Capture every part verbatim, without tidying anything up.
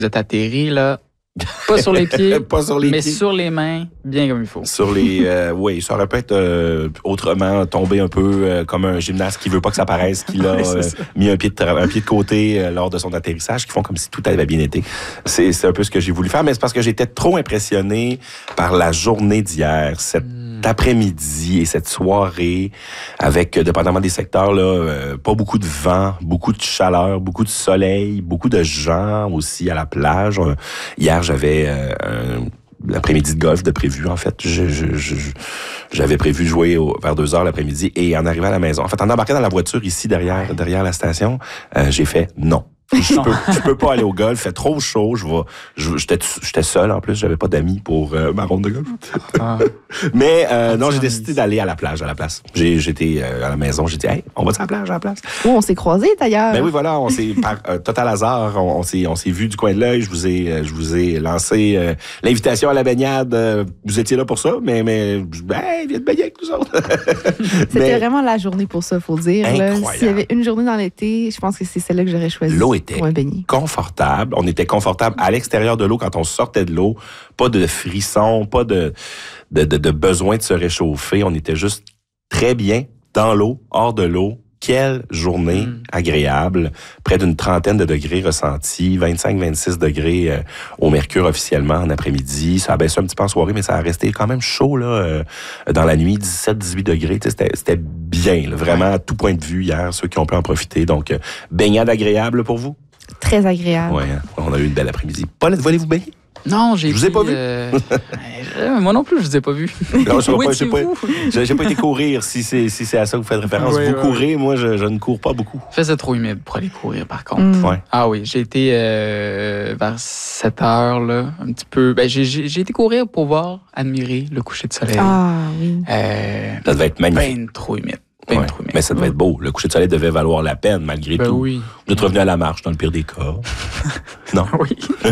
Vous êtes atterri, là. Pas sur les pieds, pas sur les mais pieds. sur les mains, bien comme il faut. Sur les, euh, oui, ça aurait pu être euh, autrement tombé un peu euh, comme un gymnaste qui veut pas que ça paraisse, qui a Oui, euh, mis un pied de tra- un pied de côté euh, lors de son atterrissage, qui font comme si tout avait bien été. C'est, c'est un peu ce que j'ai voulu faire, mais c'est parce que j'étais trop impressionné par la journée d'hier, cet mm. après-midi et cette soirée avec, dépendamment des secteurs, là, euh, pas beaucoup de vent, beaucoup de chaleur, beaucoup de soleil, beaucoup de gens aussi à la plage. Euh, hier, j'avais euh, un l'après-midi de golf de prévu, en fait. Je, je, je, j'avais prévu jouer au, vers deux heures l'après-midi et en arrivant à la maison, en fait, en embarquant dans la voiture ici, derrière, derrière la station, euh, j'ai fait non. Je peux, je peux pas aller au golf, il fait trop chaud, je vais, je, j'étais, j'étais seul en plus, j'avais pas d'amis pour euh, ma ronde de golf. Ah. Mais euh, non, j'ai décidé d'aller à la plage à la place. J'ai, j'étais euh, à la maison, j'ai dit, hey, on va à la plage à la place. Oh, on s'est croisés d'ailleurs. Ben oui, voilà, on s'est par euh, total hasard, on, on s'est, on s'est vu du coin de l'œil. Je vous ai, euh, je vous ai lancé euh, l'invitation à la baignade. Euh, vous étiez là pour ça, mais mais, ben, viens de baigner avec nous autres. C'était mais, vraiment la journée pour ça, faut dire. Incroyable. Là. S'il y avait une journée dans l'été, je pense que c'est celle-là que j'aurais choisie. L'eau était confortable. On était confortable à l'extérieur de l'eau quand on sortait de l'eau. Pas de frissons, pas de, de, de, de besoin de se réchauffer. On était juste très bien dans l'eau, hors de l'eau. Quelle journée mmh. agréable. Près d'une trentaine de degrés ressentis, vingt-cinq à vingt-six degrés euh, au mercure officiellement en après-midi. Ça a baissé un petit peu en soirée, mais ça a resté quand même chaud là euh, dans la nuit, dix-sept à dix-huit degrés. C'était, c'était bien, là, vraiment à tout point de vue hier, ceux qui ont pu en profiter. Donc, euh, baignade agréable pour vous? Très agréable. Oui, hein? On a eu une belle après-midi. Paulette, voulez-vous baigner? Non, j'ai Je vous ai pas vu. Euh... Moi non plus, je vous ai pas vu. Non, je Où pas, j'ai, pas, j'ai, j'ai pas été courir si c'est, si c'est à ça que vous faites référence. Oui, vous oui, courez, oui. moi je, je ne cours pas beaucoup. Il faisait trop humide pour aller courir par contre. Mm. Ouais. Ah oui, j'ai été euh, vers sept heures, là, un petit peu. Ben, j'ai, j'ai, j'ai été courir pour voir, admirer le coucher de soleil. Ah oui. Euh, ça devait être magnifique. Ben trop humide. Ouais, mais ça devait être beau. Le coucher de soleil devait valoir la peine, malgré ben tout. Oui. Vous êtes revenu à la marche, dans le pire des cas. Non? Oui.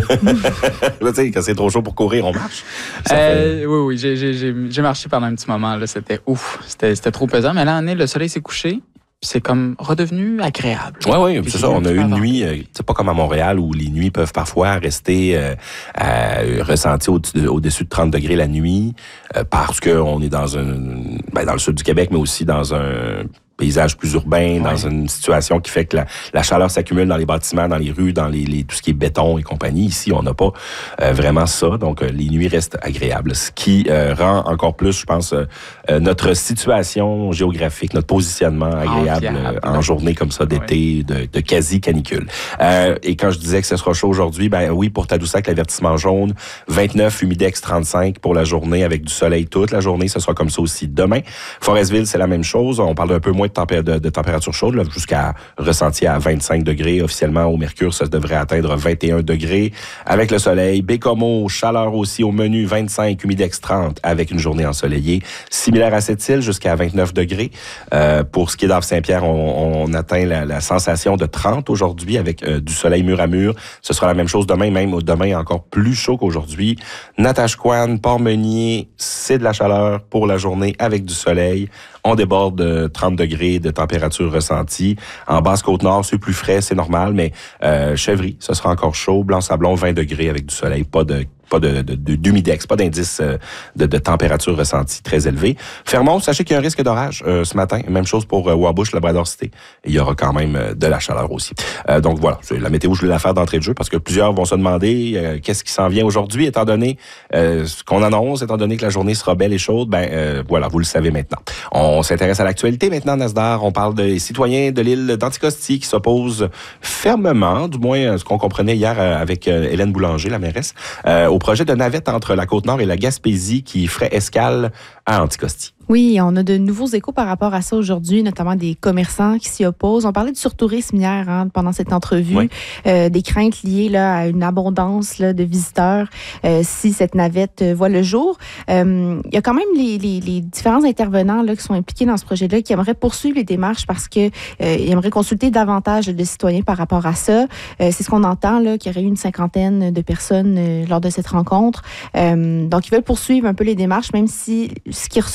Tu sais, quand c'est trop chaud pour courir, on marche. Euh, fait... Oui, oui. J'ai, j'ai, j'ai, j'ai marché pendant un petit moment. Là. C'était ouf. C'était, c'était trop pesant. Mais là, le soleil s'est couché. C'est comme redevenu agréable. Oui, oui, c'est ça. On a eu une nuit, euh, c'est pas comme à Montréal où les nuits peuvent parfois rester euh, à, ressenties au, au-dessus de trente degrés la nuit euh, parce qu'on est dans un, ben, dans le sud du Québec, mais aussi dans un paysage plus urbain, ouais. dans une situation qui fait que la, la chaleur s'accumule dans les bâtiments, dans les rues, dans les, les tout ce qui est béton et compagnie. Ici, on n'a pas euh, vraiment ça, donc euh, les nuits restent agréables, ce qui euh, rend encore plus, je pense, euh, notre situation géographique, notre positionnement agréable euh, en journée comme ça d'été, ouais. de, de quasi-canicule. Euh, et quand je disais que ce sera chaud aujourd'hui, ben oui, pour Tadoussac, l'avertissement jaune, vingt-neuf, humidex trente-cinq pour la journée avec du soleil toute la journée, ce sera comme ça aussi demain. Forestville, c'est la même chose, on parle d'un peu moins de, tempé- de, de température chaude, là, jusqu'à ressenti à vingt-cinq degrés. Officiellement, au mercure, ça devrait atteindre vingt et un degrés avec le soleil. Bécomo, chaleur aussi au menu, vingt-cinq, humidex trente avec une journée ensoleillée. Similaire à Sept-Îles, jusqu'à vingt-neuf degrés. Euh, pour ce qui est d'Havre-Saint-Pierre, on, on atteint la, la sensation de trente aujourd'hui avec euh, du soleil mur à mur. Ce sera la même chose demain, même demain encore plus chaud qu'aujourd'hui. Natashquan, Port-Meunier, c'est de la chaleur pour la journée avec du soleil. On déborde de trente degrés de température ressentie. En Basse-Côte-Nord, c'est plus frais, c'est normal, mais euh, Chèvry, ce sera encore chaud. Blanc-Sablon, vingt degrés avec du soleil, pas de pas de, de, de d'humidex, pas d'indice euh, de, de température ressentie très élevé. Fermont, sachez qu'il y a un risque d'orage euh, ce matin. Même chose pour euh, Wabush, Labrador-Cité. Il y aura quand même euh, de la chaleur aussi. Euh, donc voilà, c'est la météo, je voulais la faire d'entrée de jeu parce que plusieurs vont se demander euh, qu'est-ce qui s'en vient aujourd'hui, étant donné euh, ce qu'on annonce, étant donné que la journée sera belle et chaude. Ben euh, voilà, vous le savez maintenant. On s'intéresse à l'actualité maintenant, Nasdar. On parle des citoyens de l'île d'Anticosti qui s'opposent fermement, du moins ce qu'on comprenait hier avec euh, Hélène Boulanger, la mairesse, euh, au projet de navette entre la Côte-Nord et la Gaspésie qui ferait escale à Anticosti. Oui, on a de nouveaux échos par rapport à ça aujourd'hui, notamment des commerçants qui s'y opposent. On parlait du surtourisme hier hein, pendant cette entrevue, oui. euh, des craintes liées là, à une abondance là, de visiteurs euh, si cette navette euh, voit le jour. Euh, il y a quand même les, les, les différents intervenants là, qui sont impliqués dans ce projet-là qui aimeraient poursuivre les démarches parce qu'ils euh, aimeraient consulter davantage de citoyens par rapport à ça. Euh, c'est ce qu'on entend, là, qu'il y aurait eu une cinquantaine de personnes euh, lors de cette rencontre. Euh, donc, ils veulent poursuivre un peu les démarches, même si ce qui ressortait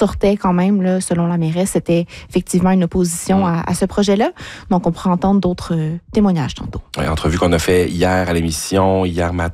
quand même, là, selon la mairesse, c'était effectivement une opposition mmh. à, à ce projet-là. Donc, on pourra entendre d'autres euh, témoignages tantôt. Oui, entrevue qu'on a fait hier à l'émission, hier matin.